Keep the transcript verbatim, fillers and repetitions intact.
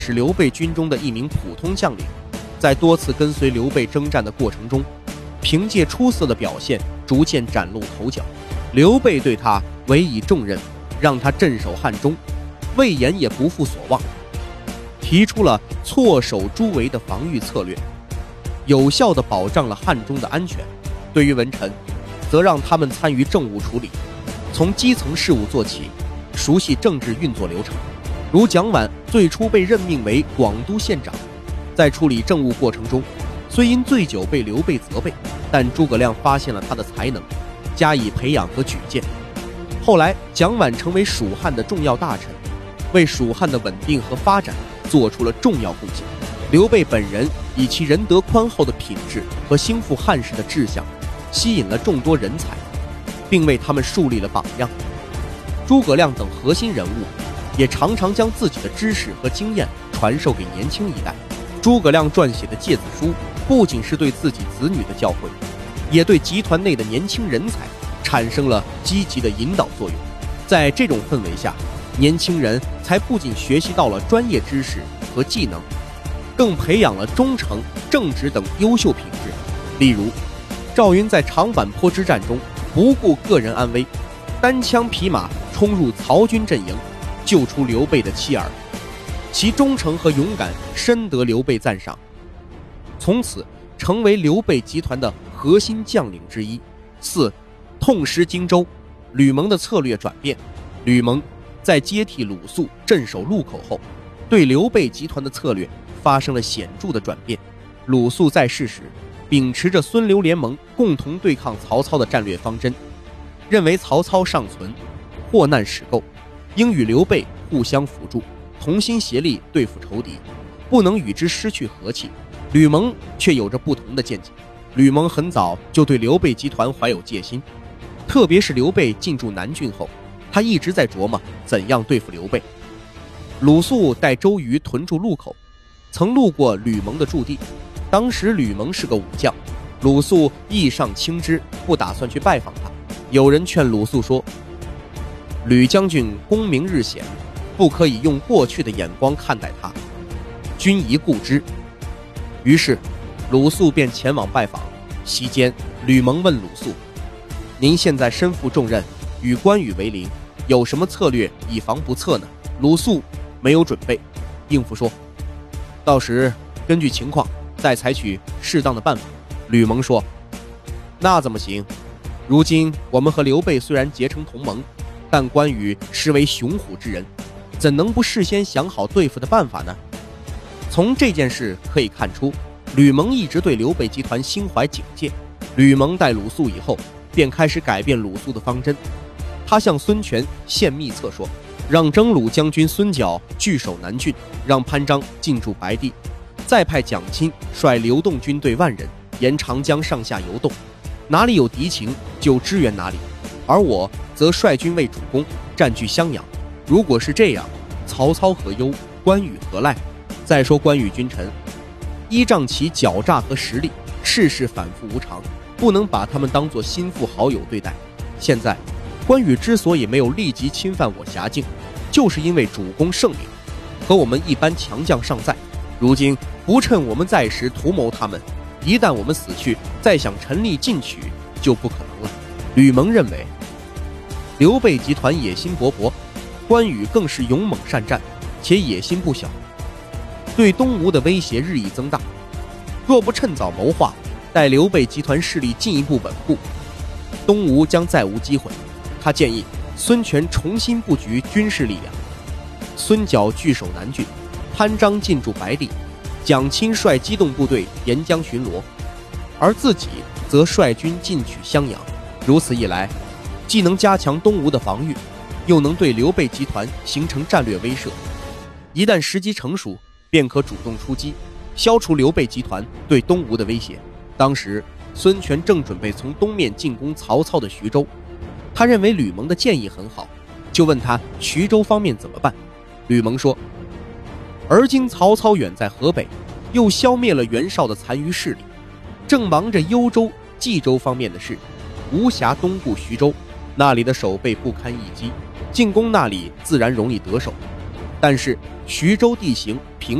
是刘备军中的一名普通将领，在多次跟随刘备征战的过程中，凭借出色的表现逐渐崭露头角。刘备对他委以重任，让他镇守汉中，魏延也不负所望，提出了错守诸围的防御策略，有效地保障了汉中的安全。对于文臣，则让他们参与政务处理，从基层事务做起，熟悉政治运作流程。如蒋琬最初被任命为广都县长，在处理政务过程中，虽因醉酒被刘备责备，但诸葛亮发现了他的才能，加以培养和举荐。后来蒋琬成为蜀汉的重要大臣，为蜀汉的稳定和发展做出了重要贡献。刘备本人以其仁德宽厚的品质和兴复汉室的志向，吸引了众多人才，并为他们树立了榜样。诸葛亮等核心人物也常常将自己的知识和经验传授给年轻一代。诸葛亮撰写的诫子书不仅是对自己子女的教诲，也对集团内的年轻人才产生了积极的引导作用。在这种氛围下，年轻人才不仅学习到了专业知识和技能，更培养了忠诚、正直等优秀品质。例如，赵云在长坂坡之战中不顾个人安危，单枪匹马冲入曹军阵营，救出刘备的妻儿，其忠诚和勇敢深得刘备赞赏，从此成为刘备集团的核心将领之一。四、痛失荆州，吕蒙的策略转变。吕蒙在接替鲁肃镇守路口后，对刘备集团的策略发生了显著的转变。鲁肃在世时，秉持着孙刘联盟共同对抗曹操的战略方针，认为曹操尚存，祸难始构，应与刘备互相辅助，同心协力对付仇敌，不能与之失去和气。吕蒙却有着不同的见解。吕蒙很早就对刘备集团怀有戒心，特别是刘备进驻南郡后，他一直在琢磨怎样对付刘备。鲁肃带周瑜屯驻路口，曾路过吕蒙的驻地，当时吕蒙是个武将，鲁肃意上轻之，不打算去拜访他。有人劝鲁肃说，吕将军功名日显，不可以用过去的眼光看待他，君宜顾之。于是鲁肃便前往拜访。席间，吕蒙问鲁肃，您现在身负重任，与关羽为邻，有什么策略以防不测呢？鲁肃没有准备，应付说，到时根据情况再采取适当的办法。吕蒙说，那怎么行？如今我们和刘备虽然结成同盟，但关羽实为雄虎之人，怎能不事先想好对付的办法呢？从这件事可以看出，吕蒙一直对刘备集团心怀警戒。吕蒙带鲁肃以后，便开始改变鲁肃的方针。他向孙权献密策说，让征虏将军孙角据守南郡，让潘璋进驻白帝，再派蒋钦率流动军队万人沿长江上下游动，哪里有敌情就支援哪里，而我则率军为主攻，占据襄阳。如果是这样，曹操何忧，关羽何赖？再说关羽君臣，依仗其狡诈和实力，事事反复无常，不能把他们当作心腹好友对待。现在关羽之所以没有立即侵犯我辖境，就是因为主攻胜利，和我们一般强将尚在。如今不趁我们在时图谋他们，一旦我们死去，再想陈力进取就不可能了。吕蒙认为，刘备集团野心勃勃，关羽更是勇猛善战，且野心不小，对东吴的威胁日益增大。若不趁早谋划，待刘备集团势力进一步稳固，东吴将再无机会。他建议孙权重新布局军事力量，孙角据守南郡，潘璋进驻白帝，蒋钦率机动部队沿江巡逻，而自己则率军进取襄阳。如此一来，既能加强东吴的防御，又能对刘备集团形成战略威慑。一旦时机成熟，便可主动出击，消除刘备集团对东吴的威胁。当时孙权正准备从东面进攻曹操的徐州，他认为吕蒙的建议很好，就问他徐州方面怎么办。吕蒙说，而今曹操远在河北，又消灭了袁绍的残余势力，正忙着幽州、冀州方面的事，无暇东顾徐州，那里的守备不堪一击，进攻那里自然容易得手。 但是徐州地形平